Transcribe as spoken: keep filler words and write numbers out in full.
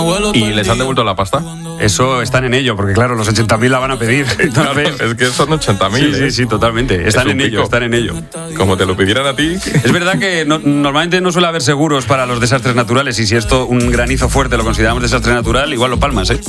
¿Y les han devuelto la pasta? Eso están en ello, porque claro, los ochenta mil la van a pedir. Entonces, es que son ochenta mil. Sí, sí, sí, totalmente. Están en ello, están en ello. Como te lo pidieran a ti. Es verdad que no, normalmente no suele haber seguros para los desastres naturales, y si esto, un granizo fuerte, lo consideramos desastre natural, igual lo palmas, ¿eh?